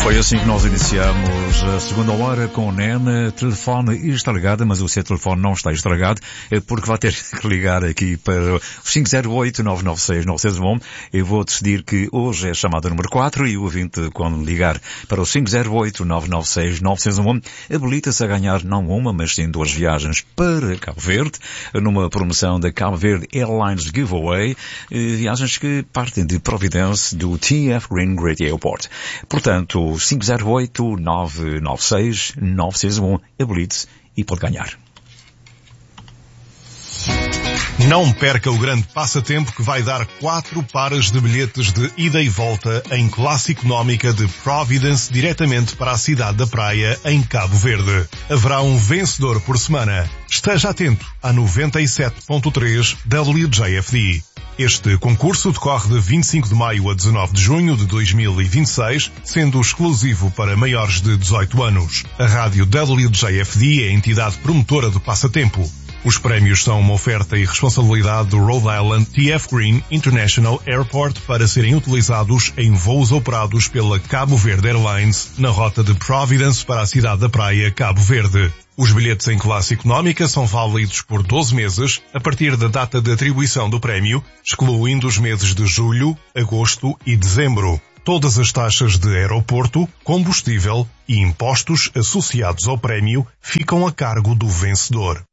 Foi assim que nós iniciamos a segunda hora com o Nena. Telefone estragado, mas o seu telefone não está estragado, porque vai ter que ligar aqui para o 508-996-901. Eu vou decidir que hoje é a chamada número 4 e o ouvinte, quando ligar para o 508-996-901, habilita-se a ganhar não uma, mas sim 2 viagens para Cabo Verde, numa promoção da Cabo Verde Airlines Giveaway, viagens que partem de Providence do TF Green Great Airport. Portanto, 508-996-901, habilite-se e pode ganhar. Não perca o grande passatempo que vai dar 4 pares de bilhetes de ida e volta em classe económica de Providence diretamente para a cidade da praia em Cabo Verde. Haverá um vencedor por semana. Esteja atento à 97.3 WJFD. Este concurso decorre de 25 de maio a 19 de junho de 2026, sendo exclusivo para maiores de 18 anos. A rádio WJFD é a entidade promotora do passatempo. Os prémios são uma oferta e responsabilidade do Rhode Island TF Green International Airport para serem utilizados em voos operados pela Cabo Verde Airlines na rota de Providence para a cidade da praia Cabo Verde. Os bilhetes em classe económica são válidos por 12 meses a partir da data de atribuição do prémio, excluindo os meses de julho, agosto e dezembro. Todas as taxas de aeroporto, combustível e impostos associados ao prémio ficam a cargo do vencedor.